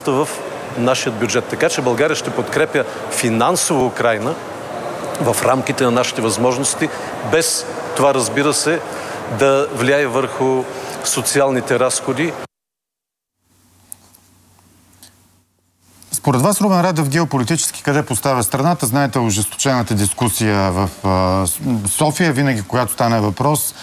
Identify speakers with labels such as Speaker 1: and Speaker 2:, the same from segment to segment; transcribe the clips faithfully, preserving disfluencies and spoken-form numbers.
Speaker 1: в нашия бюджет. Така че България ще подкрепя финансово Украйна в рамките на нашите възможности, без това, разбира се, да влияе върху социалните разходи.
Speaker 2: Според вас, Румен Радев, геополитически къде поставя страната? Знаете ожесточената дискусия в София, винаги когато стане въпрос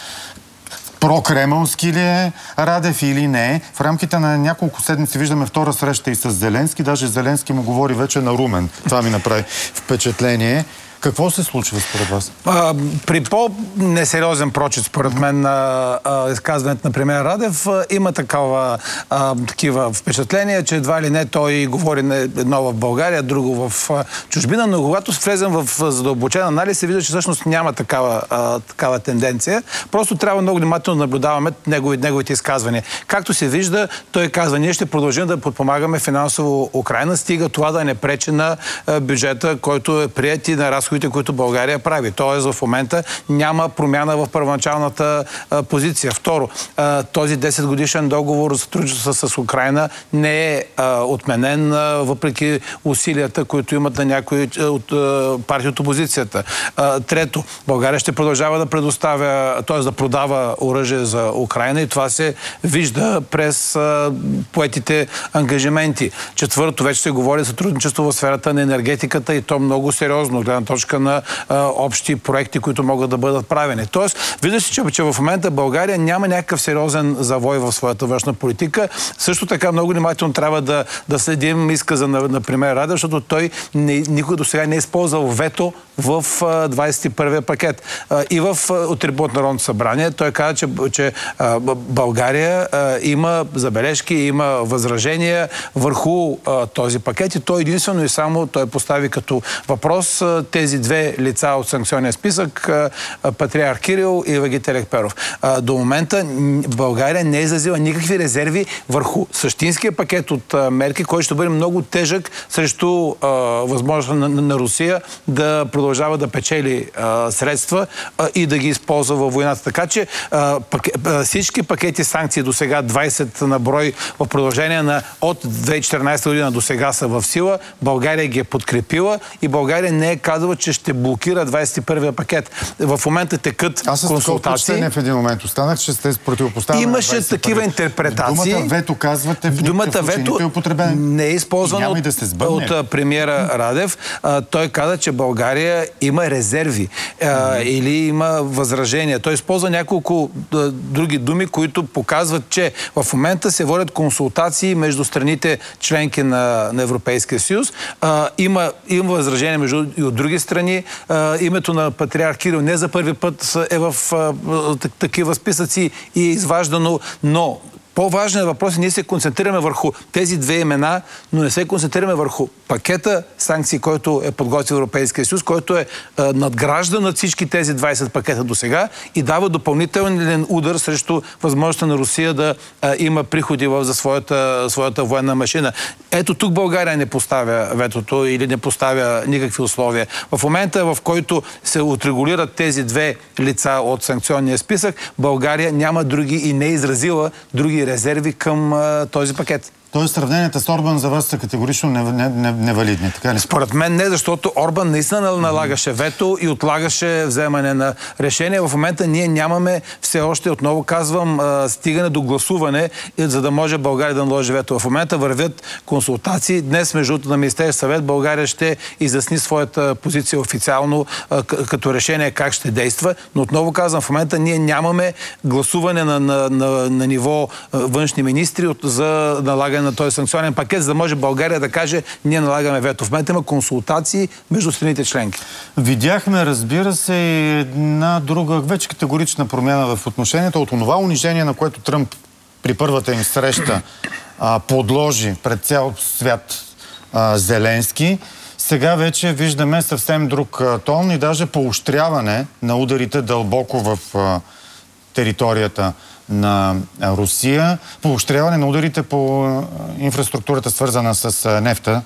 Speaker 2: прокремълски ли е Радев или не. В рамките на няколко седмици виждаме втора среща и с Зеленски. Даже Зеленски му говори вече на Румен. Това ми направи впечатление. Какво се случва според вас?
Speaker 3: А, при по-несериозен прочит, според мен, на изказването на премиер Радев, а, има такава, а, такива впечатления, че едва ли не той говори едно в България, друго в а, чужбина, но когато влезем в задълбочен анализ, се вижда, че всъщност няма такава, а, такава тенденция. Просто трябва много внимателно да наблюдаваме негови, неговите изказвания. Както се вижда, той казва, ние ще продължим да подпомагаме финансово Украйна, стига това да не пречи на а, бюджета, който е приет и на разходите, които България прави. Тоест в момента няма промяна в първоначалната а, позиция. Второ, а, този десет годишен договор за сътрудничество с Украйна не е а, отменен, а, въпреки усилията, които имат на някои от а, партии от опозицията. А, трето, България ще продължава да предоставя, т.е. да продава оръжие за Украйна и това се вижда през а, поетите ангажименти. Четвърто, вече се говори за сътрудничество в сферата на енергетиката и то много сериозно, гледна точка на а, общи проекти, които могат да бъдат правени. Тоест, вижда се, че, че в момента България няма някакъв сериозен завой в своята външна политика. Също така много внимателно трябва да, да следим изказа на, на премиер Радев, защото той не, никой до сега не е използвал вето в а, двадесет и първия пакет. А, и в от трибуната на Народното събрание той каза, че, че а, България а, има забележки, има възражения върху а, този пакет и той единствено и само той постави като въпрос а, тези две лица от санкционния списък, патриарх Кирил и Вагит Елекперов. До момента България не е изразила никакви резерви върху същинския пакет от мерки, който ще бъде много тежък срещу възможността на, на Русия да продължава да печели а, средства а, и да ги използва във войната. Така че а, пак, а, всички пакети санкции до сега, двадесет на брой в продължение на от две хиляди и четиринадесета година до сега са в сила. България ги е подкрепила и България не е казала, че ще блокира двадесет и първия пакет. В момента текат
Speaker 2: Аз с
Speaker 3: консултации.
Speaker 2: Аз в един момент останах, че сте противопоставени.
Speaker 3: Имаше такива интерпретации.
Speaker 2: Думата вето казвате, в
Speaker 3: думата
Speaker 2: вето
Speaker 3: е не е използвано от,
Speaker 2: да
Speaker 3: от премиера Радев. А, той каза, че България има резерви а, mm-hmm. или има възражения. Той използва няколко а, други думи, които показват, че в момента се водят консултации между страните членки на, на Европейския съюз. А, има, има възражения между и от други страни. А, името на патриарх Кирил не за първи път е в а, такива списъци и е изваждано, но по-важният въпрос е, ние се концентрираме върху тези две имена, но не се концентрираме върху пакета санкции, който е подготвил Европейския съюз, който е а, надграждан над всички тези двадесет пакета до сега и дава допълнителен удар срещу възможността на Русия да а, има приходи в, за своята, своята военна машина. Ето тук България не поставя ветото или не поставя никакви условия. В момента, в който се отрегулират тези две лица от санкционния списък, България няма други и не е изразила други резерви към а, този пакет.
Speaker 2: Тоест сравненията с Орбан за вас са категорично невалидни, не, не, така ли?
Speaker 3: Според мен не, защото Орбан наистина налагаше вето и отлагаше вземане на решение. В момента ние нямаме все още, отново казвам, стигане до гласуване, за да може България да наложи вето. В момента вървят консултации. Днес, между на Министерския съвет, България ще изясни своята позиция официално като решение как ще действа. Но отново казвам, в момента ние нямаме гласуване на, на, на, на ниво външни министри за налагане на този санкционен пакет, за да може България да каже, ние налагаме вето. В момента има консултации между страните членки.
Speaker 2: Видяхме, разбира се, една друга, вече категорична промяна в отношенията от това унижение, на което Тръмп при първата им среща а, подложи пред цял свят а, Зеленски. Сега вече виждаме съвсем друг а, тон и даже поощряване на ударите дълбоко в а, територията на Русия, поощряване на ударите по инфраструктурата, свързана с нефта.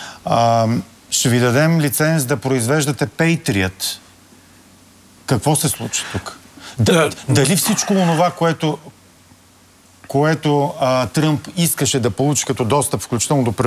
Speaker 2: А, ще ви дадем лиценз да произвеждате Patriot. Какво се случи тук? Да, дали всичко това, което което а, Тръмп искаше да получи като достъп, включително до